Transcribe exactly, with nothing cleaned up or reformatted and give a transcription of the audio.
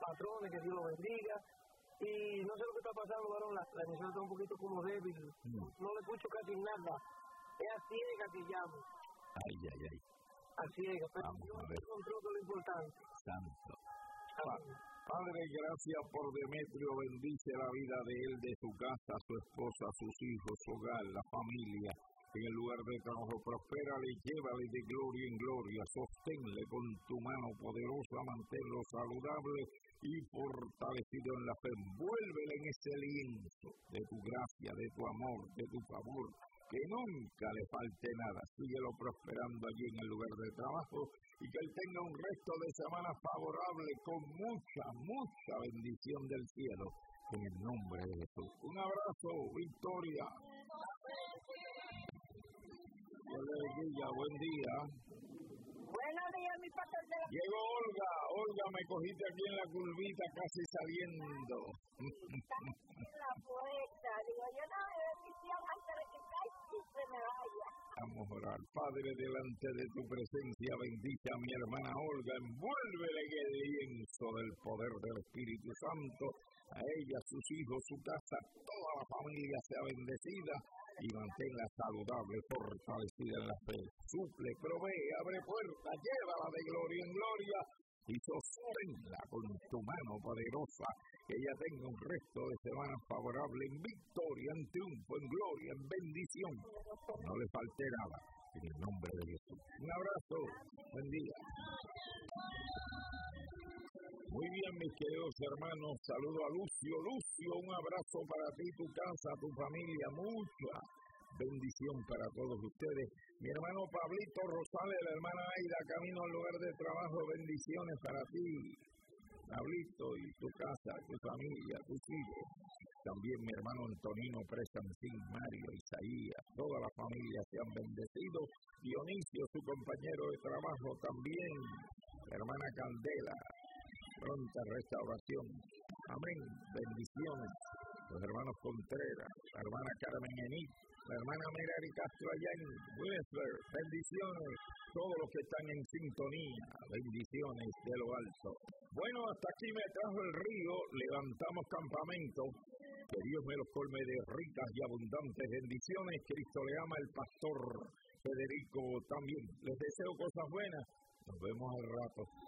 patrones, que Dios los bendiga. Y no sé lo que está pasando, varón, la, la emisión está un poquito como débil. Mm. No le escucho casi nada. Es a ciega que llamo. Ay, ay, ay. A ciega, pero vamos yo a ver. encontré lo importante. Santo. Padre, gracias por Demetrio, bendice la vida de él, de su casa, su esposa, sus hijos, su hogar, la familia. En el lugar de trabajo, prospérale, llévale de gloria en gloria, sosténle con tu mano poderosa, manténlo saludable y fortalecido en la fe. Envuélvele en ese lienzo de tu gracia, de tu amor, de tu favor, que nunca le falte nada. Síguelo prosperando allí en el lugar de trabajo y que él tenga un resto de semana favorable con mucha, mucha bendición del cielo, en el nombre de Jesús. Un abrazo, Victoria. Buen día. Buenos días, mi pastor de la... Llegó Olga. Olga, me cogiste aquí en la curvita casi saliendo. Está en la puerta. Digo, yo no me bendición antes de que caiga y se me vaya. Vamos a orar. Padre, delante de tu presencia, bendice a mi hermana Olga. Envuélvele en el lienzo del poder del Espíritu Santo. A ella, sus hijos, su casa, toda la familia sea bendecida. Y manténla saludable, fortalecida en la fe. Suple, provee, abre puertas, llévala de gloria en gloria y sosténla con tu mano poderosa. Que ella tenga un resto de semana favorable en victoria, en triunfo, en gloria, en bendición. No le falte nada, en el nombre de Jesús. Un abrazo, buen día. Muy bien, mis queridos hermanos, saludo a Lucio. Lucio, un abrazo para ti, tu casa, tu familia, mucha bendición para todos ustedes. Mi hermano Pablito Rosales, la hermana Aida, camino al lugar de trabajo, bendiciones para ti, Pablito, y tu casa, tu familia, tus hijos. También mi hermano Antonino Presancín, Mario, Isaías, toda la familia sean bendecidos. Dionisio, su compañero de trabajo, también, la hermana Candela, pronta restauración. Amén. Bendiciones. Los hermanos Contreras, la hermana Carmen Enid, la hermana Merari Castro allá en Westler. Bendiciones. Todos los que están en sintonía. Bendiciones de lo alto. Bueno, hasta aquí me trajo el río. Levantamos campamento. Que Dios me los colme de ricas y abundantes bendiciones. Cristo le ama, el pastor Federico también. Les deseo cosas buenas. Nos vemos al rato.